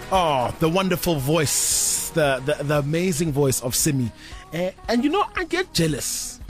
Oh, the wonderful voice, the amazing voice of Simi. And you know, I get jealous.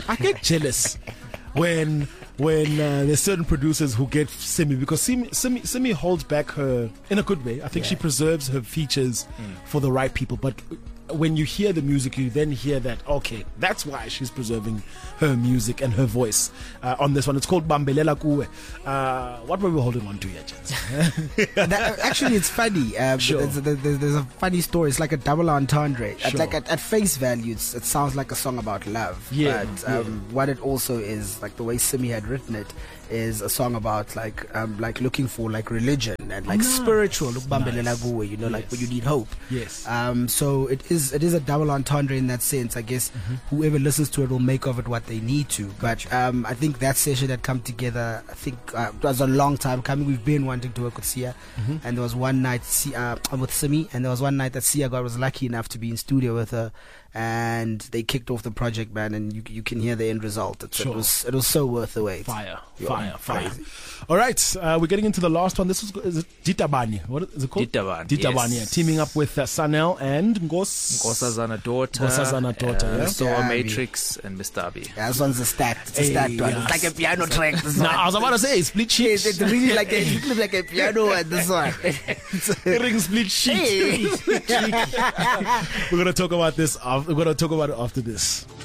when there's certain producers who get Simi, because Simi holds back her in a good way. I think she preserves her features for the right people. But when you hear the music, you then hear that, okay, that's why she's preserving her music and her voice on this one. It's called Bambelela Kuwe. What were we holding on to here, gents? Actually, it's funny. Sure. There's a funny story. It's like a double entendre. Sure. At face value, it sounds like a song about love. Yeah, But what it also is, like the way Simi had written it, is a song about like looking for like religion and like spiritual. Nice. You know, like when you need hope. Yes. So it is a double entendre in that sense. I guess whoever listens to it will make of it what they need to. But I think that session had come together. I think it was a long time coming. We've been wanting to work with Sia, and there was one night with Simi, and there was one night that Sia God was lucky enough to be in studio with her, and they kicked off the project, man. And you can hear the end result. It was so worth the wait. Fire. All right, we're getting into the last one. This is it Ditabani. What is it called? Ditabani, yes. Teaming up with Sanel and Nkosazana daughter. Mr. Matrix and Mr. Abi. Yeah, this one's a stat. It's a stat one. It's like a piano track. This I was about to say split sheet. It's really like a piano and this one. Ring split sheet. We're gonna talk about this. We're gonna talk about it after this.